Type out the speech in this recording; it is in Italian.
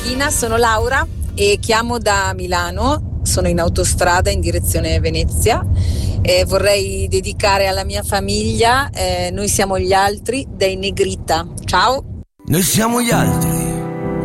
mattina, sono Laura e chiamo da Milano, sono in autostrada in direzione Venezia e vorrei dedicare alla mia famiglia Noi siamo gli altri dei Negrita. Ciao! Noi siamo gli altri